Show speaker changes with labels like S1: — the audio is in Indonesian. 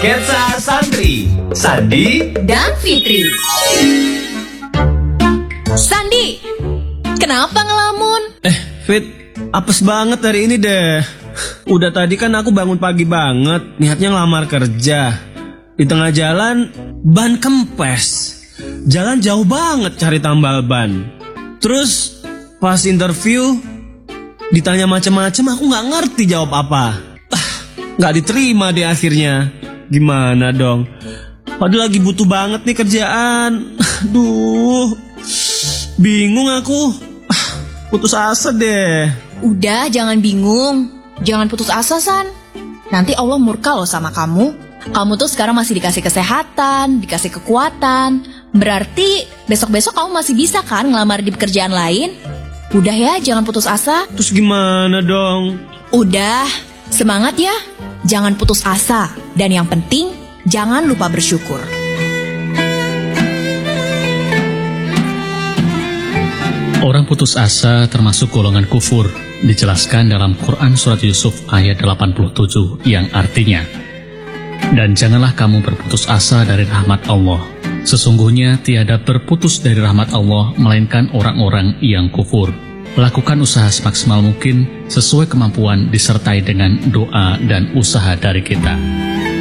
S1: Sketsa Santri, Sandi
S2: dan Fitri. Sandi, kenapa ngelamun?
S3: Fit, apes banget hari ini deh. Udah tadi kan aku bangun pagi banget, niatnya ngelamar kerja. Di tengah jalan, ban kempes. Jalan jauh banget cari tambal ban. Terus pas interview, ditanya macam-macam, aku gak ngerti jawab apa. Gak diterima deh akhirnya. Gimana dong? Padahal lagi butuh banget nih kerjaan. Aduh, bingung aku. Putus asa deh.
S2: Udah, jangan bingung. Jangan putus asa, San. Nanti Allah murka loh sama kamu. Kamu tuh sekarang masih dikasih kesehatan, dikasih kekuatan. Berarti besok-besok kamu masih bisa kan ngelamar di pekerjaan lain? Udah ya, jangan putus asa.
S3: Terus gimana dong?
S2: Udah, semangat ya. Jangan putus asa. Dan yang penting, jangan lupa bersyukur.
S4: Orang putus asa termasuk golongan kufur, dijelaskan dalam Quran Surat Yusuf ayat 87 yang artinya, dan janganlah kamu berputus asa dari rahmat Allah. Sesungguhnya tiada berputus dari rahmat Allah, melainkan orang-orang yang kufur. Lakukan usaha semaksimal mungkin sesuai kemampuan disertai dengan doa dan usaha dari kita.